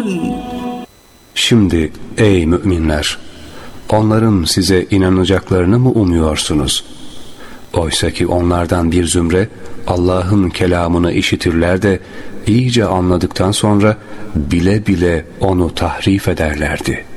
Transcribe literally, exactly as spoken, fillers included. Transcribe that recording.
Şimdi ey müminler, onların size inanacaklarını mı umuyorsunuz? Oysa ki onlardan bir zümre Allah'ın kelamını işitirler de iyice anladıktan sonra bile bile onu tahrif ederlerdi.